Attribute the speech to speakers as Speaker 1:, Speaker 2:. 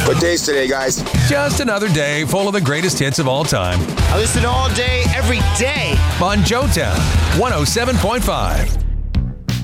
Speaker 1: What day's today, guys?
Speaker 2: Just another day full of the greatest hits of all time.
Speaker 3: I listen all day, every day.
Speaker 2: On Joetown 107.5.